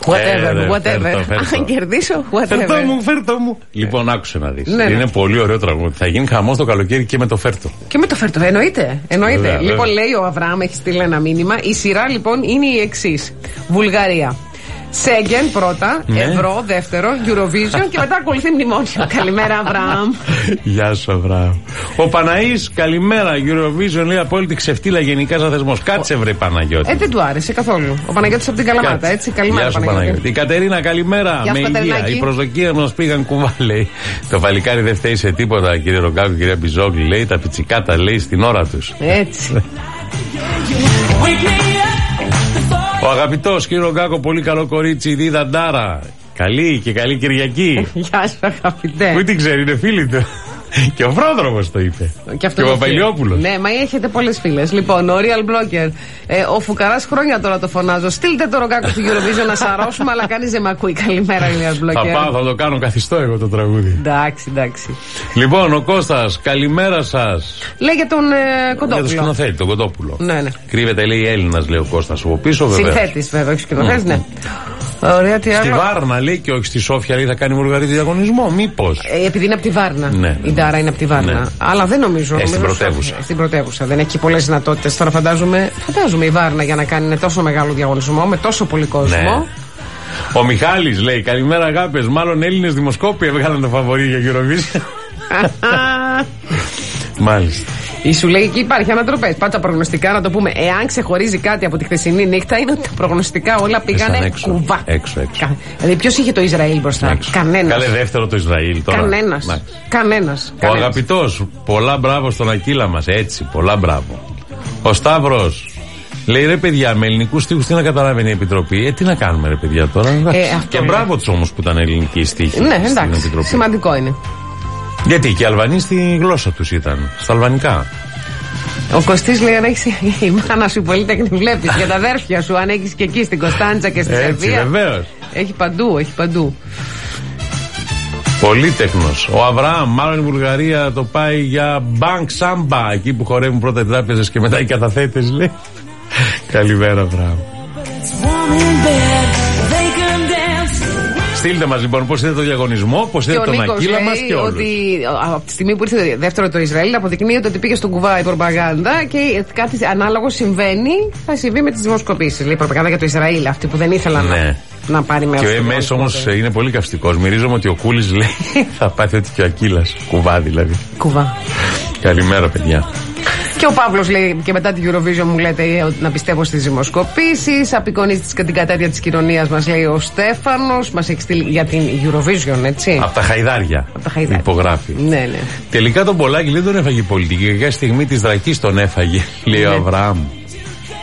Whatever. Αν κερδίσω, whatever. Φέρτο μου. Λοιπόν, άκουσε να δεις. Ναι. Είναι πολύ ωραίο τραγούδι. Θα γίνει χαμός το καλοκαίρι και με το φέρτο. Και με το φέρτο, εννοείται. Βέβαια. Λοιπόν, λέει ο Αβραάμ, έχει στείλει ένα μήνυμα. Η σειρά λοιπόν είναι η εξής: Βουλγαρία. Σέγγεν πρώτα, ναι. Ευρώ δεύτερο, Eurovision και μετά ακολουθεί μνημόνιο. Καλημέρα, Αβραάμ. Γεια σου, Αβραάμ. Ο Παναής, καλημέρα. Eurovision λέει απόλυτη ξεφτύλα γενικά σαν θεσμός. Κάτσε, βρε Παναγιώτη. Δεν του άρεσε καθόλου. Ο Παναγιώτης από την Καλαμάτα, έτσι. Καλημέρα, Παναγιώτη. Η Κατερίνα, καλημέρα. Με υγεία. Οι προσδοκίες μας πήγαν κουβά, λέει. Το παλικάρι δεν φταίει σε τίποτα, κύριε Ρογκάκο, κυρία Μπιζόγλη, λέει. Τα πιτσικάτα, λέει, στην ώρα τους. Έτσι. Ο αγαπητός κύριο Ρογκάκο, πολύ καλό κορίτσι, Δίδα Ντάρα. Καλή και καλή Κυριακή. Γεια σου, αγαπητέ. Πού την ξέρει, είναι φίλη του. Και ο Πρόδρομος το είπε. Και ο Παπαϊλιόπουλος. Ναι, μα έχετε πολλές φίλες. Λοιπόν, ο Real Blogger. Ο Φουκαράς χρόνια τώρα το φωνάζω. Στείλτε το Ρογκάκο στο Eurovision να σαρώσουμε, αλλά κανείς δεν με ακούει. Καλημέρα, Real Blogger. Θα πάω, θα το κάνω καθιστό εγώ το τραγούδι. Εντάξει. Λοιπόν, ο Κώστας, καλημέρα σας. Λέει για τον Κοντόπουλο. Για τον σκηνοθέτη, τον Κοντόπουλο. Ναι. Κρύβεται, λέει, Έλληνας, λέει ο Κώστας από πίσω, βέβαια. Συνθέτης, βέβαια, όχι σκηνοθέτης, ναι. Ωραία, τι άλλο. Στη Βάρνα, λέει, και όχι στη Σόφια, λέει, θα κάνει Βουλγαρία διαγωνισμό, μήπως. Επειδή είναι από τη Βάρνα. Ναι. Η Ντάρα είναι από τη Βάρνα. Ναι. Αλλά δεν νομίζω. Στην πρωτεύουσα. Στην πρωτεύουσα. Δεν έχει πολλές δυνατότητες. Τώρα φαντάζομαι η Βάρνα για να κάνει τόσο μεγάλο διαγωνισμό με τόσο πολύ κόσμο. Ναι. Ο Μιχάλης λέει, καλημέρα αγάπες. Μάλλον Έλληνες δημοσκόποι έβγαλαν το φαβορί για Eurovision. Μάλιστα. Σου λέει εκεί υπάρχει ανατροπές. Πάντα τα προγνωστικά, να το πούμε. Εάν ξεχωρίζει κάτι από τη χθεσινή νύχτα, είναι ότι τα προγνωστικά όλα πήγανε κουβά. Έξω. Δηλαδή, ποιος είχε το Ισραήλ μπροστά? Κανένας. Καλέ δεύτερο το Ισραήλ τώρα. Κανένας. Ο αγαπητός, πολλά μπράβο στον Ακύλα μας. Έτσι, πολλά μπράβο. Ο Σταύρος λέει, ρε παιδιά, με ελληνικούς στίχους τι να καταλάβαινε η Επιτροπή. Τι να κάνουμε, ρε παιδιά, τώρα. Και μπράβο τους όμως που ήταν ελληνικοί στίχοι. Ναι, εντάξει. Σημαντικό είναι. Γιατί και οι Αλβανοί στη γλώσσα τους ήταν, στα αλβανικά. Ο Κωστής λέει, αν έχεις η μάνα σου πολύτεχνη, βλέπεις για τα αδέρφια σου, αν έχεις και εκεί στην Κωνσταντζα και στη Σερβία. Βεβαίως. Έχει παντού. Πολύτεχνος. Ο Αβραάμ, μάλλον η Βουλγαρία το πάει για bank samba, εκεί που χορεύουν πρώτα οι τράπεζες και μετά οι καταθέτες, λέει. Καλημέρα, Αβραάμ. Στείλτε μας λοιπόν πώς είδατε το διαγωνισμό, πώς είδατε τον Ακύλα μας και όλους. Ότι από τη στιγμή που ήρθε δεύτερο το Ισραήλ, αποδεικνύεται ότι πήγε στον κουβά η προπαγάνδα και κάτι ανάλογο συμβαίνει, θα συμβεί με τις δημοσκοπήσεις. Λέει η προπαγάνδα για το Ισραήλ, αυτή που δεν ήθελαν να πάρει μέρος. Και ο ΕΜΕΣ όμως είναι πολύ καυστικός. Μυρίζομαι ότι ο Κούλης λέει θα πάθει ότι και ο Ακύλας. Κουβά δηλαδή. Κουβά. Καλημέρα, παιδιά. Και ο Παύλος λέει και μετά την Eurovision μου λέτε να πιστεύω στις δημοσκοπήσεις. Απεικονίζει την κατάρτια της κοινωνίας μας, λέει ο Στέφανος. Μας έχει στείλει για την Eurovision, έτσι. Από τα χαϊδάρια. Υπογράφει. Ναι. Τελικά τον Πολάκη δεν τον έφαγε η πολιτική. Για στιγμή της Δρακής τον έφαγε, λέει ο Αβραάμ.